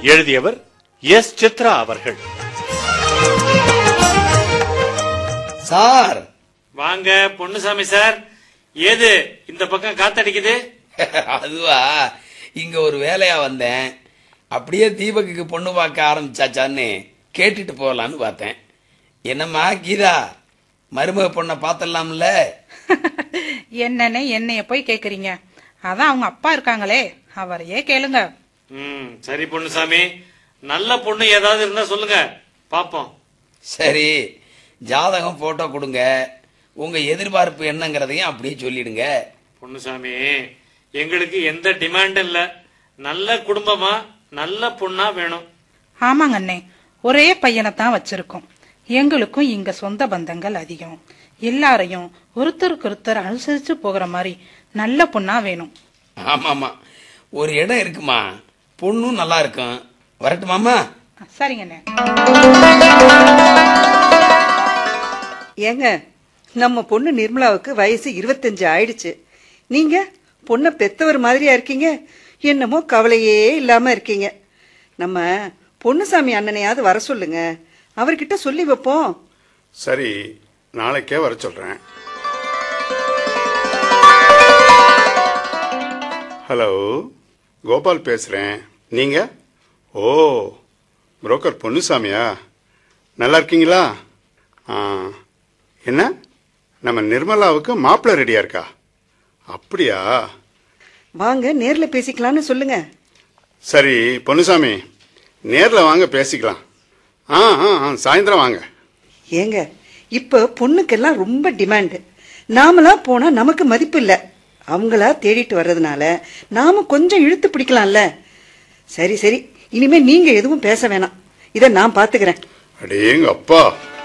எழுதியவர் எஸ் சித்ரா அவர்கள். சார் வாங்க பொன்னுசாமி சார். ஏது இந்த பக்கம் காத்தடிக்குது? அதுவா, இங்க ஒரு வேலையா வந்தேன். அப்படியே தீபக்கு பொண்ணு பார்க்க ஆரம்பிச்சாச்சான்னு கேட்டுட்டு போகலான்னு பார்த்தேன். என்னம்மா கீதா, மருமக பொண்ணை பார்த்தலாம்ல? என்னன்னு என்னைய போய் கேக்குறீங்க? அதான் அவங்க அப்பா இருக்காங்களே, அவரையே கேளுங்க. சரி பொன்னுசாமி, நல்ல பொண்ணு ஏதாவது இருந்தா சொல்லுங்க, பாப்போம். சரி, ஜாதகம் போட்டோ கொடுங்க, உங்க எதிர்பார்ப்பு என்னங்கிறதையும் அப்படியே சொல்லிடுங்க. பொன்னுசாமி, எங்களுக்கு எந்த டிமாண்டும் இல்ல. நல்ல குடும்பமா நல்ல பொண்ணா வேணும். ஆமாங்க அண்ணே, ஒரே பையனைத்தான் வச்சிருக்கோம். எங்களுக்கும் இங்க சொந்த பந்தங்கள் அதிகம். எல்லாரையும் ஒருத்தருக்கு ஒருத்தர் அனுசரிச்சு போகிற மாதிரி நல்ல பொண்ணா வேணும். ஆமாமா, ஒரு இடம் இருக்குமா, பொண்ணும் நல்லா இருக்கும். வரட்டுமாமா? சரிங்க அண்ணே. ஏங்க, நம்ம பொண்ணு நிர்மலாவுக்கு வயசு 25 ஆயிடுச்சு. நீங்க பொண்ணை பெத்தவர் மாதிரியா இருக்கீங்க. என்னமோ கவலையே இல்லாம இருக்கீங்க. நம்ம பொன்னுசாமி அண்ணனையாவது வர சொல்லுங்க, அவர்கிட்ட சொல்லி வைப்போம். சரி, நாளைக்கே வர சொல்றேன். ஹலோ, கோபால் பேசுறேன். நீங்க? ஓ, புரோக்கர் பொன்னுசாமியா? நல்லா இருக்கீங்களா? என்ன, நம்ம நிர்மலாவுக்கு மாப்பிள்ளை ரெடியா இருக்கா? அப்படியா? வாங்க நேர்ல பேசிக்கலாம்னு சொல்லுங்க. சரி பொன்னுசாமி, நேர்ல வாங்க பேசிக்கலாம். சாயந்தரம் வாங்க. ஏங்க, இப்ப பொண்ணுக்கெல்லாம் ரொம்ப டிமாண்ட். நாமளா போனா நமக்கு மதிப்பு இல்ல. அவங்களா தேடிட்டு வர்றதுனால நாம கொஞ்சம் இழுத்து பிடிக்கலாம்ல. சரி சரி, இனிமே நீங்க எதுவும் பேச வேணாம், இத நான் பாத்துக்கிறேன். அடேங்க அப்பா.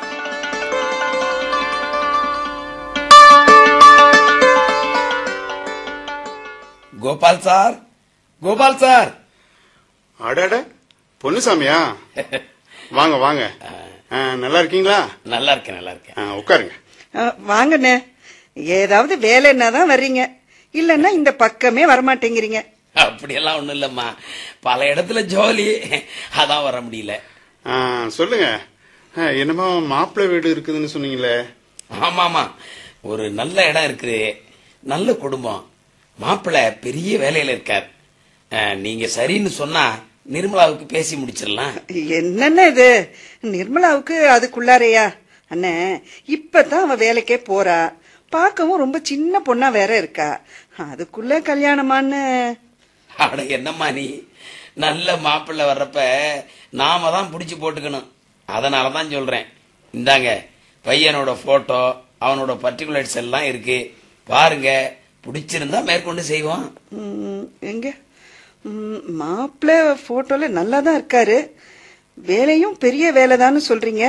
Gopal sir, Gopal sir. அடட, பொன்னுசாமியா? வாங்க வாங்க. நல்லா இருக்கீங்களா? நல்லா இருக்கேன், நல்லா இருக்கேன். உட்காருங்க. வாங்கண்ணே. ஏதாவது வேலைன்னா தான் வர்றீங்க, இல்லன்னா இந்த பக்கமே வரமாட்டேங்கிறீங்க. அப்படியெல்லாம் ஒண்ணும் இல்லம்மா, பல இடத்துல ஜோலி, அதான் வர முடியல. சொல்லுங்க, என்னமோ மாப்பிள்ளை வீடு இருக்குதுன்னு சொன்னீங்களே? ஆமாமா, ஒரு நல்ல இடம் இருக்குது, நல்ல குடும்பம், மாப்பிள்ளை பெரிய வேலையில இருக்கார். நீங்க சரின்னு சொன்னா நிர்மலாவுக்கு பேசி முடிச்சிடலாம். என்னென்ன இது, நிர்மலாவுக்கு அதுக்குள்ளாரையா? அண்ணே, இப்பதான் அவ வேலைக்கே போறா, பார்க்கவும் ரொம்ப சின்ன பொண்ணா வேற இருக்கா, அதுக்குள்ள கல்யாணமான்னு? அட என்னம்மா நீ, நல்ல மாப்பிள்ளை வர்றப்ப நாம தான் புடிச்சு போட்டுக்கணும். அதனாலதான் சொல்றேன். இந்தாங்க பையனோட போட்டோ, அவனோட பர்டிகுலர்ஸ் எல்லாம் இருக்கு, பாருங்க, பிடிச்சிருந்தா மேற்கொண்டு செய்வோம். எங்க மாப்பிள்ளை போட்டோல நல்லா தான் இருக்காரு, வேலையும் பெரிய வேலைதான்னு சொல்றீங்க.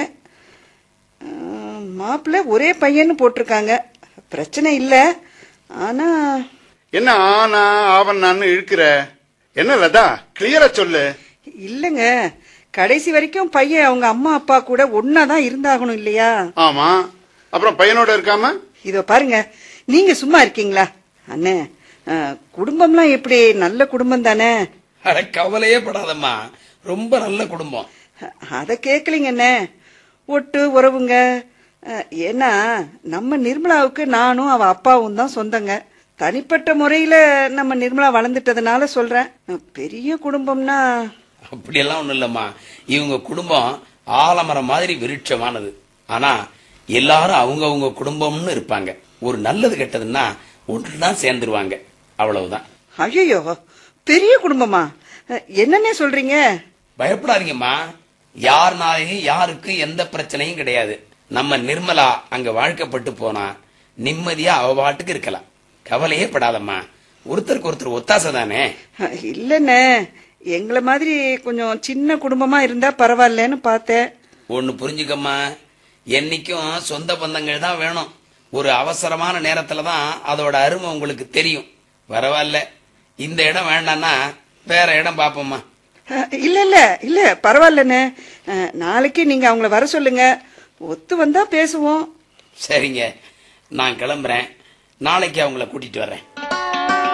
மாப்பிள்ளை ஒரே பையன்னு போட்டிருக்காங்க, பிரச்சனை இல்ல. ஆனா என்ன ஆனா ஆவணான்னு இழுக்கிற? என்ன லதா, கிளியரா சொல்லு. இல்லங்க, கடைசி வரைக்கும் பையன் அவங்க அம்மா அப்பா கூட ஒன்னாதான் இருந்தாகணும் இல்லையா? ஆமா, அப்புறம் பையனோட இருக்காம? இதோ பாருங்க, நீங்க சும்மா இருக்கீங்களா? அண்ணே, குடும்பம்லாம் எப்படி, நல்ல குடும்பம் தானே? அட கவலையே படாதம்மா, ரொம்ப நல்ல குடும்பம். அத கேக்கலீங்க அண்ணே, ஒட்டு உறவுங்க. ஏன்னா நம்ம நிர்மலாவுக்கு நானும் அவ அப்பாவும் தான் சொந்தங்க. தனிப்பட்ட முறையில நம்ம நிர்மலா வளர்ந்துட்டதுனால சொல்றேன். பெரிய குடும்பம்னா அப்படியெல்லாம் ஒண்ணும் இல்லம்மா, இவங்க குடும்பம் ஆலமரம் மாதிரி விருட்சமானது. ஆனா எல்லாரும் அவங்க அவங்க குடும்பம்னு இருப்பாங்க. ஒரு நல்லது கெட்டதுன்னா ஒன்றுதான் சேர்ந்துருவாங்க, அவ்வளவுதான். ஐயோ, பெரிய குடும்பமா? என்னன்னே சொல்றீங்க? பயப்படாதீங்கம்மா, யாருனாலையும் யாருக்கு எந்த பிரச்சனையும் கிடையாது. நம்ம நிர்மலா அங்க வாழ்க்கப்பட்டு போனா நிம்மதியா அவ பாட்டுக்கு இருக்கலாம். கவலையே படாதம்மா, ஒருத்தருக்கு ஒருத்தர் ஒத்தாசை தானே. இல்லண்ணே, எங்களை மாதிரி கொஞ்சம் சின்ன குடும்பமா இருந்தா பரவாயில்லன்னு பார்த்தேன். ஒன்னு புரிஞ்சுக்கம்மா, என்னைக்கும் சொந்த பந்தங்கள் தான் வேணும். ஒரு அவசரமான நேரத்துலதான் அதோட அருமை உங்களுக்கு தெரியும். பரவாயில்ல, இந்த இடம் வேண்டாம்னா வேற இடம் பாப்போம்மா. இல்ல இல்ல இல்ல, பரவாயில்லண்ணே. நாளைக்கு நீங்க அவங்கள வர சொல்லுங்க, ஒத்து வந்தா பேசுவோம். சரிங்க, நான் கிளம்புறேன், நாளைக்கு அவங்கள கூட்டிட்டு வர்றேன்.